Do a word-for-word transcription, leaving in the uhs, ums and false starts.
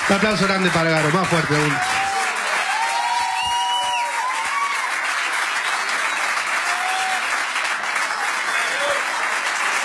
Un aplauso grande para Garo, más fuerte aún.